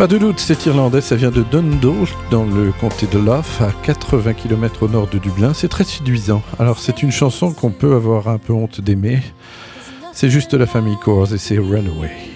Pas de doute, c'est irlandais, ça vient de Dundalk, dans le comté de Louth, à 80 km au nord de Dublin. C'est très séduisant. Alors c'est une chanson qu'on peut avoir un peu honte d'aimer. C'est juste la famille Coors et c'est Runaway.